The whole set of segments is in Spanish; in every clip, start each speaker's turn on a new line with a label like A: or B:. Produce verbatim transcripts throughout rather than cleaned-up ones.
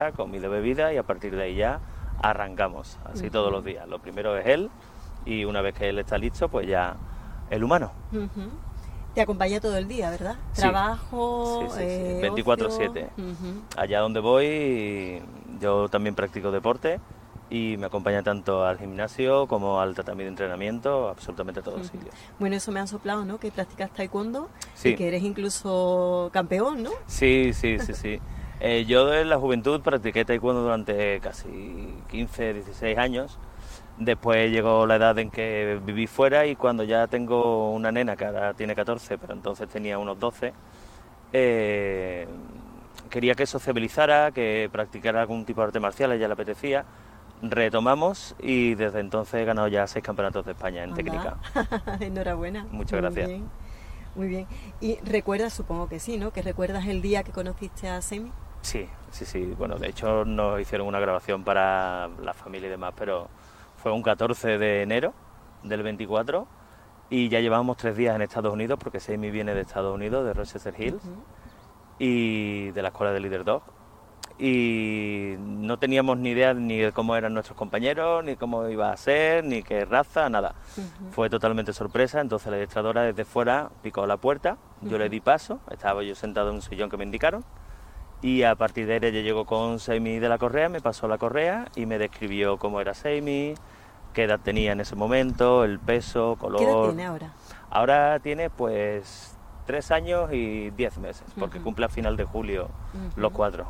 A: comida, bebida y a partir de ahí ya arrancamos, así uh-huh. todos los días. Lo primero es él y una vez que él está listo, pues ya el humano.
B: Uh-huh. Te acompaña todo el día, ¿verdad?
A: Sí.
B: Trabajo,
A: sí, sí, sí.
B: Eh,
A: veinticuatro siete.
B: Uh-huh.
A: Allá donde voy, yo también practico deporte y me acompaña tanto al gimnasio como al tatami de entrenamiento, absolutamente a todos los uh-huh. sitios.
B: Bueno, eso me han soplado, ¿no? Que practicas taekwondo
A: sí.
B: y que eres incluso campeón, ¿no?
A: Sí, sí, sí, sí. Eh, yo en la juventud practiqué taekwondo durante casi quince, dieciséis años. Después llegó la edad en que viví fuera y cuando ya tengo una nena que ahora tiene catorce, pero entonces tenía unos doce, eh, quería que sociabilizara, que practicara algún tipo de arte marcial, a ella le apetecía. Retomamos y desde entonces he ganado ya seis campeonatos de España en
B: Anda.
A: técnica.
B: Enhorabuena.
A: Muchas
B: Muy
A: gracias.
B: Bien. Muy bien. ¿Y recuerdas, supongo que sí, ¿no? ¿Que recuerdas el día que conociste a Semi?
A: Sí, sí, sí. Bueno, de hecho nos hicieron una grabación para la familia y demás, pero fue un catorce de enero del veinticuatro y ya llevábamos tres días en Estados Unidos porque Semi viene de Estados Unidos, de Rochester Hills, uh-huh. y de la escuela de Leader Dog. Y no teníamos ni idea ni de cómo eran nuestros compañeros, ni cómo iba a ser, ni qué raza, nada. Uh-huh. Fue totalmente sorpresa, entonces la administradora desde fuera picó la puerta, yo uh-huh. le di paso, estaba yo sentado en un sillón que me indicaron, y a partir de ahí ella llegó con Semi de la correa, me pasó la correa y me describió cómo era Semi, qué edad tenía en ese momento, el peso, color...
B: ¿Qué edad tiene ahora?
A: Ahora tiene pues tres años y diez meses, porque uh-huh. cumple a final de julio uh-huh. los cuatro.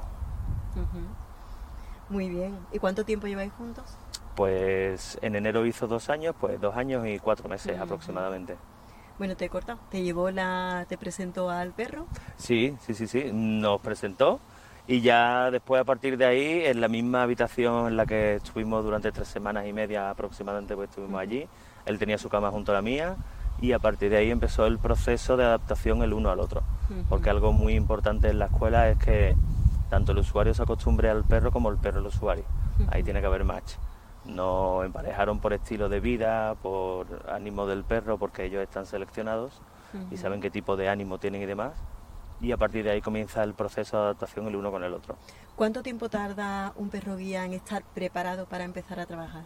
B: Uh-huh. Muy bien. ¿Y cuánto tiempo lleváis juntos?
A: Pues en enero hizo dos años, pues dos años y cuatro meses uh-huh. aproximadamente.
B: Bueno, te he cortado. ¿Te llevó la... te presentó al perro?
A: Sí, sí, sí, sí. Nos presentó y ya después a partir de ahí, en la misma habitación en la que estuvimos durante tres semanas y media aproximadamente, pues estuvimos uh-huh. allí. Él tenía su cama junto a la mía y a partir de ahí empezó el proceso de adaptación el uno al otro. Uh-huh. Porque algo muy importante en la escuela es que tanto el usuario se acostumbre al perro como el perro al usuario. Uh-huh. Ahí tiene que haber match. Nos emparejaron por estilo de vida, por ánimo del perro, porque ellos están seleccionados uh-huh. y saben qué tipo de ánimo tienen y demás. Y a partir de ahí comienza el proceso de adaptación el uno con el otro.
B: ¿Cuánto tiempo tarda un perro guía en estar preparado para empezar a trabajar?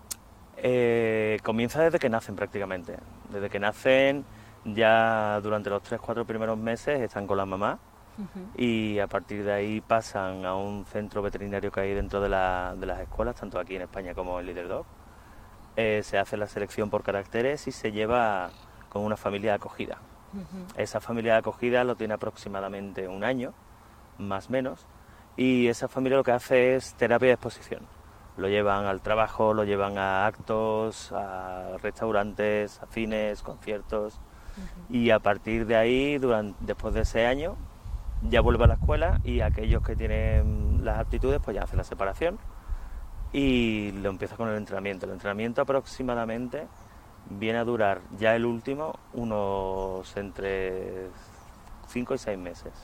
A: Eh, comienza desde que nacen prácticamente. Desde que nacen, ya durante los tres cuatro primeros meses están con la mamá. Uh-huh. Y a partir de ahí pasan a un centro veterinario que hay dentro de, la, de las escuelas, tanto aquí en España como en Leader Dog. Eh, se hace la selección por caracteres y se lleva con una familia de acogida. Uh-huh. Esa familia de acogida lo tiene aproximadamente un año, más o menos, y esa familia lo que hace es terapia de exposición. Lo llevan al trabajo, lo llevan a actos, a restaurantes, a cines, conciertos, uh-huh. y a partir de ahí, durante, después de ese año, ya vuelve a la escuela y aquellos que tienen las aptitudes pues ya hacen la separación y lo empieza con el entrenamiento. El entrenamiento aproximadamente viene a durar ya el último unos entre cinco y seis meses.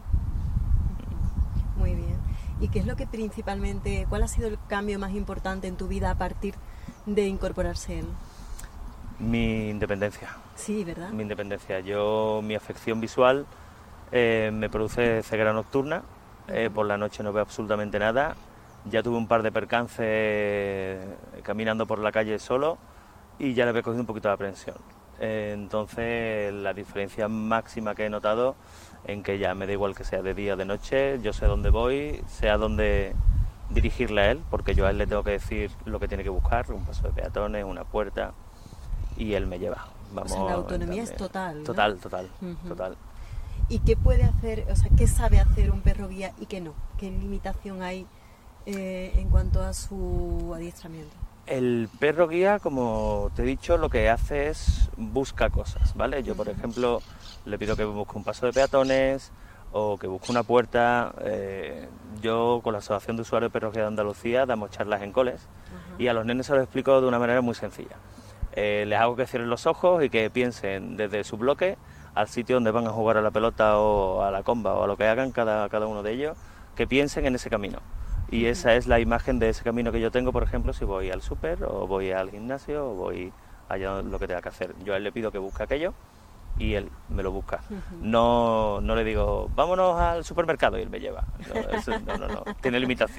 B: Muy bien. ¿Y qué es lo que principalmente, cuál ha sido el cambio más importante en tu vida a partir de incorporarse él?
A: Mi independencia.
B: Sí, ¿verdad?
A: Mi independencia. Yo, mi afección visual Eh, me produce ceguera nocturna, eh, por la noche no veo absolutamente nada, ya tuve un par de percances eh, caminando por la calle solo y ya le había cogido un poquito de aprensión. Eh, entonces la diferencia máxima que he notado en que ya me da igual que sea de día o de noche, yo sé dónde voy, sé a dónde dirigirle a él, porque yo a él le tengo que decir lo que tiene que buscar, un paso de peatones, una puerta, y él me lleva. Vamos,
B: o sea, la autonomía es total, ¿no?
A: Total, total,
B: uh-huh.
A: total.
B: ¿Y qué puede hacer, o sea, qué sabe hacer un perro guía y qué no? ¿Qué limitación hay eh, en cuanto a su adiestramiento?
A: El perro guía, como te he dicho, lo que hace es busca cosas, ¿vale? Yo, por ejemplo, le pido que busque un paso de peatones o que busque una puerta. Eh, yo, con la Asociación de Usuarios de Perros Guía de Andalucía, damos charlas en coles uh-huh. y a los nenes se los explico de una manera muy sencilla. Eh, les hago que cierren los ojos y que piensen desde su bloque al sitio donde van a jugar a la pelota o a la comba o a lo que hagan cada, cada uno de ellos, que piensen en ese camino. Y uh-huh. esa es la imagen de ese camino que yo tengo, por ejemplo, si voy al súper o voy al gimnasio o voy allá lo que tenga que hacer. Yo a él le pido que busque aquello y él me lo busca.
B: Ujú.
A: No, no le digo, vámonos al supermercado y él me lleva. No, eso, no, no, no. Tiene limitaciones.